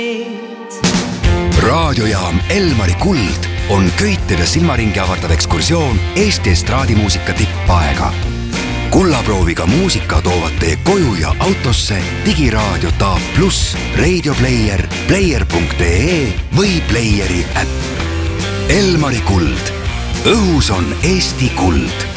Raadiojaam Elmari Kuld on köitede silmaringi avardav ekskursioon Eesti estraadimuusika tippaega. Kullaprooviga muusika toovad teie koju ja autosse digiraadio Taab Plus, Radio Player, player.ee või Playeri äpp. Elmari Kuld. Õhus on Eesti kuld.